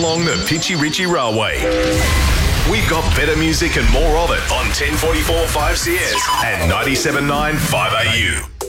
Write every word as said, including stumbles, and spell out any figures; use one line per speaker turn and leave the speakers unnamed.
along the Pitchy Ritchie Railway. We've got better music and more of it on ten forty-four five C S and ninety-seven point nine five A U.